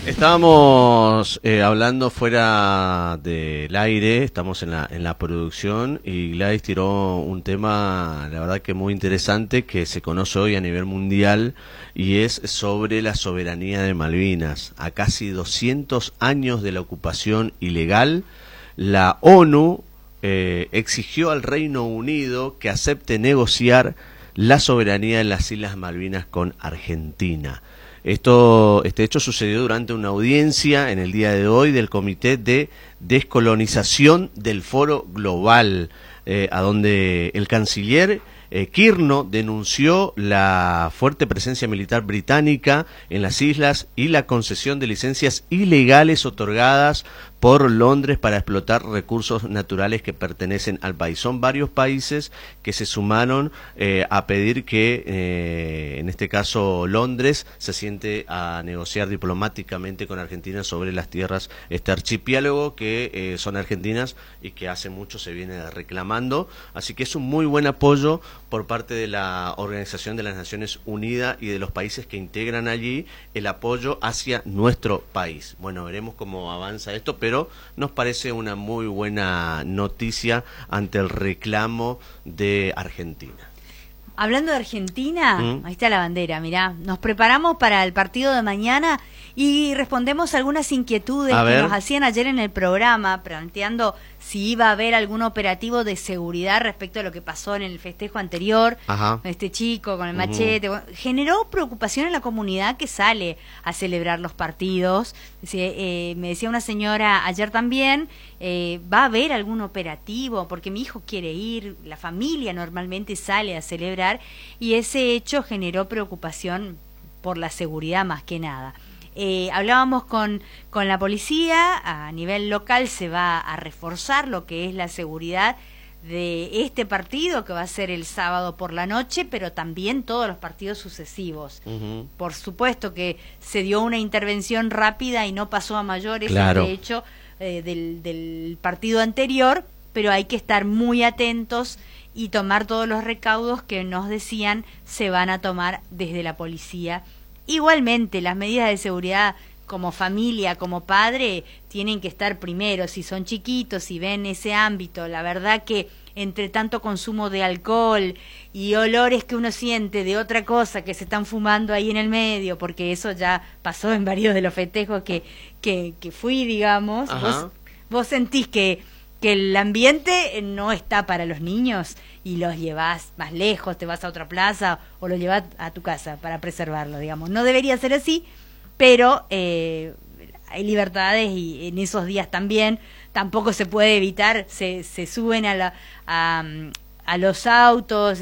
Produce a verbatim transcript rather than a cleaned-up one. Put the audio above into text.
Estábamos eh, hablando fuera del aire, estamos en la, en la producción y Gladys tiró un tema, la verdad que muy interesante, que se conoce hoy a nivel mundial y es sobre la soberanía de Malvinas. A casi doscientos años de la ocupación ilegal, la ONU eh, exigió al Reino Unido que acepte negociar la soberanía en las Islas Malvinas con Argentina. Esto, este hecho sucedió durante una audiencia en el día de hoy del Comité de Descolonización del Foro Global, eh, a donde el canciller eh, Kirno denunció la fuerte presencia militar británica en las islas y la concesión de licencias ilegales otorgadas por Londres para explotar recursos naturales que pertenecen al país. Son varios países que se sumaron eh, a pedir que, eh, en este caso, Londres se siente a negociar diplomáticamente con Argentina sobre las tierras, este archipiélago que eh, son argentinas y que hace mucho se viene reclamando. Así que es un muy buen apoyo por parte de la Organización de las Naciones Unidas y de los países que integran allí el apoyo hacia nuestro país. Bueno, veremos cómo avanza esto, pero pero nos parece una muy buena noticia ante el reclamo de Argentina. Hablando de Argentina, ¿Mm? Ahí está la bandera, mirá. Nos preparamos para el partido de mañana y respondemos algunas inquietudes a que ver. nos hacían ayer en el programa, planteando si iba a haber algún operativo de seguridad respecto a lo que pasó en el festejo anterior. Ajá. Este chico con el machete. Uh-huh. Generó preocupación en la comunidad que sale a celebrar los partidos. Eh, me decía una señora ayer también, eh, ¿va a haber algún operativo? Porque mi hijo quiere ir, la familia normalmente sale a celebrar, y ese hecho generó preocupación por la seguridad más que nada. Eh, hablábamos con, con la policía, a nivel local se va a reforzar lo que es la seguridad de este partido que va a ser el sábado por la noche, pero también todos los partidos sucesivos. Uh-huh. Por supuesto que se dio una intervención rápida y no pasó a mayores, claro. De hecho, eh, del, del partido anterior, pero hay que estar muy atentos y tomar todos los recaudos que nos decían se van a tomar desde la policía. Igualmente, las medidas de seguridad como familia, como padre, tienen que estar primero. Si son chiquitos y ven ese ámbito, la verdad que entre tanto consumo de alcohol y olores que uno siente de otra cosa que se están fumando ahí en el medio, porque eso ya pasó en varios de los festejos que, que, que fui, digamos, vos, vos sentís que que el ambiente no está para los niños y los llevas más lejos, te vas a otra plaza o los llevas a tu casa para preservarlo, digamos. No debería ser así, pero eh, hay libertades y en esos días también tampoco se puede evitar, se, se suben a, la, a, a los autos,